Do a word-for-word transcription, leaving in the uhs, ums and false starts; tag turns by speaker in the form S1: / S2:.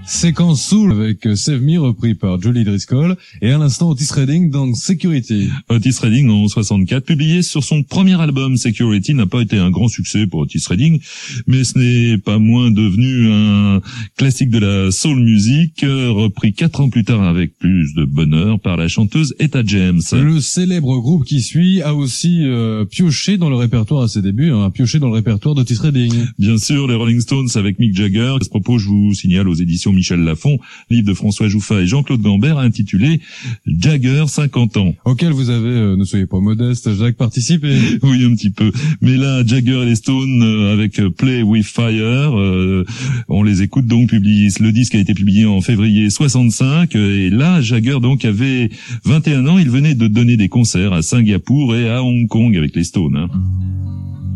S1: Séquence soul avec Save Me repris par Julie Driscoll et à l'instant Otis Redding dans Security.
S2: Otis Redding en soixante-quatre, publié sur son premier album Security, n'a pas été un grand succès pour Otis Redding, mais ce n'est pas moins devenu un classique de la soul music, repris quatre ans plus tard avec plus de bonheur par la chanteuse Etta James.
S1: Le célèbre groupe qui suit a aussi euh, pioché dans le répertoire à ses débuts, hein, a pioché dans le répertoire d'Otis Redding.
S2: Bien sûr, les Rolling Stones avec Mick Jagger. À ce propos, je vous signale aux éditions Michel Lafon, livre de François Jouffa et Jean-Claude Gambert intitulé Jagger cinquante ans.
S1: Auquel vous avez, euh, ne soyez pas modeste, Jacques, participé.
S2: Oui, un petit peu. Mais là, Jagger et les Stones euh, avec Play With Fire, euh, on les écoute donc, publie, le disque a été publié en février soixante-cinq, et là, Jagger donc avait vingt et un ans, il venait de donner des concerts à Singapour et à Hong Kong avec les Stones. Hein.